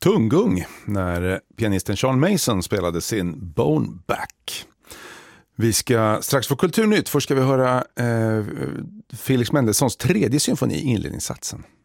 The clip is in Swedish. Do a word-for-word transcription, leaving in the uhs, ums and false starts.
tunggung när pianisten Sean Mason spelade sin Bone Back. Vi ska strax få kulturnytt. Först ska vi höra eh, Felix Mendelssohns tredje symfoni, inledningssatsen.